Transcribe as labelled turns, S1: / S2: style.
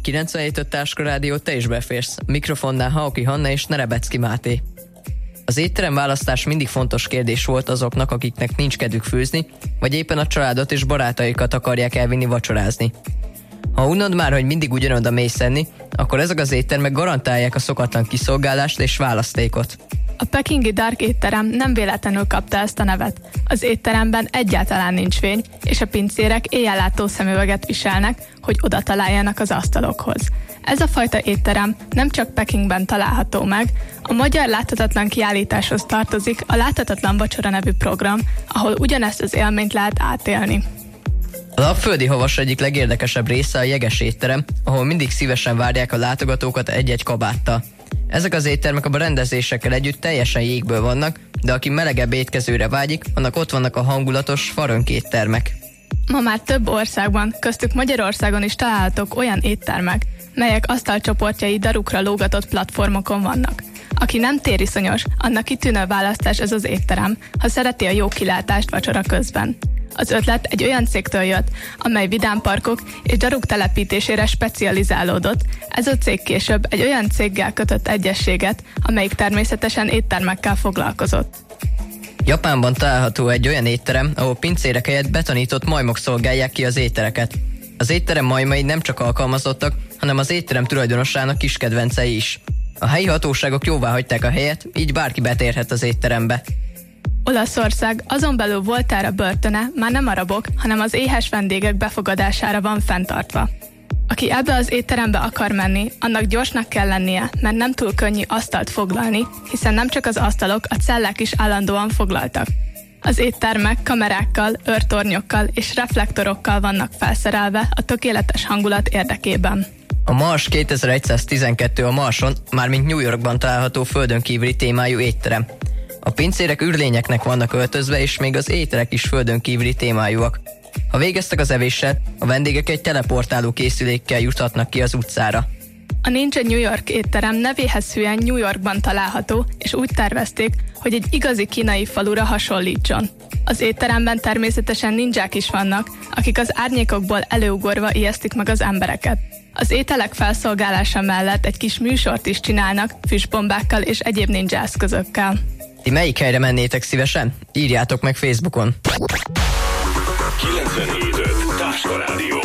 S1: 97.5 Táska Rádió, te is beférsz. Mikrofonnál Hauki Hanna és Nerebecki Máté. Az étterem választás mindig fontos kérdés volt azoknak, akiknek nincs kedvük főzni, vagy éppen a családot és barátaikat akarják elvinni vacsorázni. Ha unod már, hogy mindig ugyanoda mész enni, akkor ezek az éttermek garantálják a szokatlan kiszolgálást és választékot.
S2: A pekingi Dark étterem nem véletlenül kapta ezt a nevet. Az étteremben egyáltalán nincs fény, és a pincérek éjjellátó szemüveget viselnek, hogy oda találjanak az asztalokhoz. Ez a fajta étterem nem csak Pekingben található meg, a magyar láthatatlan kiállításhoz tartozik a Láthatatlan Vacsora nevű program, ahol ugyanezt az élményt lehet átélni.
S1: A Lapföldi Havas egyik legérdekesebb része a jeges étterem, ahol mindig szívesen várják a látogatókat egy-egy kabáttal. Ezek az éttermek a berendezésekkel együtt teljesen jégből vannak, de aki melegebb étkezőre vágyik, annak ott vannak a hangulatos farönk éttermek.
S2: Ma már több országban, köztük Magyarországon is találhatók olyan éttermek, melyek asztalcsoportjai darukra lógatott platformokon vannak. Aki nem tériszonyos, annak kitűnő választás ez az étterem, ha szereti a jó kilátást vacsora közben. Az ötlet egy olyan cégtől jött, amely vidámparkok és daruk telepítésére specializálódott. Ez a cég később egy olyan céggel kötött egyezséget, amelyik természetesen éttermekkel foglalkozott.
S1: Japánban található egy olyan étterem, ahol pincérek helyett betanított majmok szolgálják ki az ételeket. Az étterem majmai nem csak alkalmazottak, hanem az étterem tulajdonosának kis kedvencei is. A helyi hatóságok jóváhagyták a helyet, így bárki betérhet az étterembe.
S2: Olaszország azon belül Voltaire börtöne már nem a rabok, hanem az éhes vendégek befogadására van fenntartva. Aki ebbe az étterembe akar menni, annak gyorsnak kell lennie, mert nem túl könnyű asztalt foglalni, hiszen nem csak az asztalok, a cellák is állandóan foglaltak. Az éttermek kamerákkal, őrtornyokkal és reflektorokkal vannak felszerelve a tökéletes hangulat érdekében.
S1: A Mars 2112 a Marson, mármint New Yorkban található földön kívüli témájú étterem. A pincérek űrlényeknek vannak öltözve, és még az ételek is földön kívüli témájúak. Ha végeztek az evéssel, a vendégek egy teleportáló készülékkel juthatnak ki az utcára.
S2: A Ninja New York étterem nevéhez hűen New Yorkban található, és úgy tervezték, hogy egy igazi kínai falura hasonlítson. Az étteremben természetesen ninják is vannak, akik az árnyékokból előugorva ijesztik meg az embereket. Az ételek felszolgálása mellett egy kis műsort is csinálnak, füstbombákkal és egyéb ninja eszközökkel.
S1: Ti melyik helyre mennétek szívesen? Írjátok meg Facebookon.
S3: 97.5 Táska Rádió.